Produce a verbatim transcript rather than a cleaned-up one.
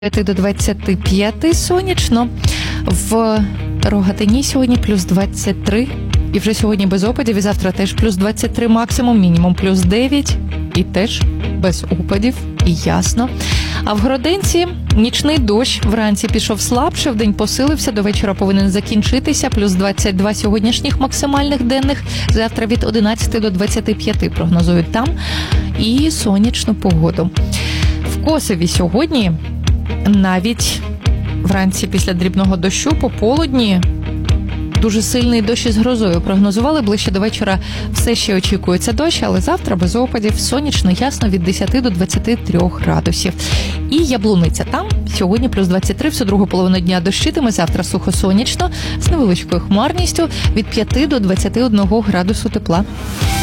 до двадцяти п'яти сонячно. В Рогатині сьогодні плюс двадцять три. І вже сьогодні без опадів, і завтра теж плюс двадцять три максимум, мінімум плюс дев'ять. І теж без опадів, і ясно. А в Гроденці нічний дощ вранці пішов слабше, вдень посилився, до вечора повинен закінчитися, плюс двадцять два сьогоднішніх максимальних денних, завтра від одинадцяти до двадцяти п'яти прогнозують там, і сонячну погоду. В Косові сьогодні навіть вранці після дрібного дощу пополудні дуже сильний дощ із грозою прогнозували. Ближче до вечора все ще очікується дощ, але завтра без опадів, сонячно, ясно, від десяти до двадцяти трьох градусів. І Яблуниця там сьогодні плюс двадцять три, всю другу половину дня дощитиме, завтра сухо-сонячно, з невеличкою хмарністю від п'яти до двадцяти одного градусу тепла.